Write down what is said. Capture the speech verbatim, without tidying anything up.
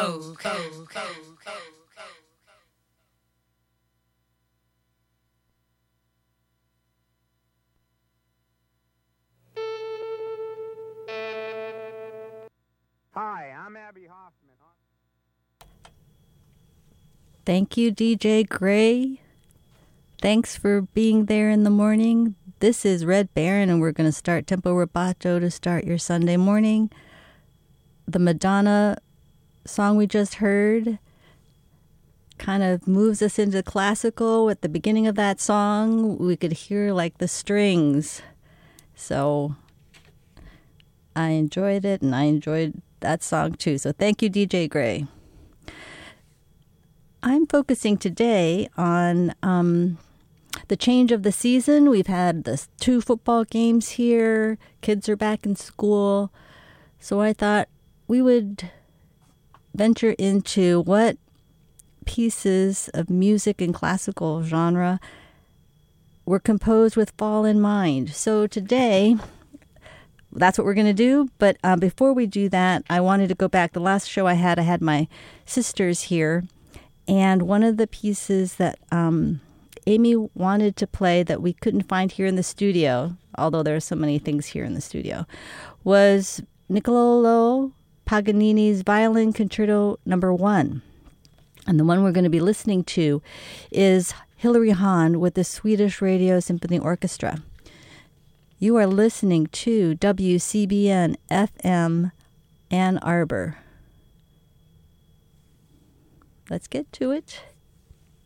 Hi, I'm Abby Hoffman. Thank you, D J Gray. Thanks for being there in the morning. This is Red Baron, and we're going to start Tempo Rubato to start your Sunday morning. The Madonna song we just heard kind of moves us into classical. At the beginning of that song, we could hear like the strings. So I enjoyed it, and I enjoyed that song too. So thank you, D J Gray. I'm focusing today on um, the change of the season. We've had the two football games here. Kids are back in school. So I thought we would venture into what pieces of music and classical genre were composed with fall in mind. So today, that's what we're going to do. But uh, before we do that, I wanted to go back. The last show I had, I had my sisters here. And one of the pieces that um, Amy wanted to play that we couldn't find here in the studio, although there are so many things here in the studio, was Niccolò Paganini's Violin Concerto Number One. And the one we're going to be listening to is Hilary Hahn with the Swedish Radio Symphony Orchestra. You are listening to W C B N F M Ann Arbor. Let's get to it.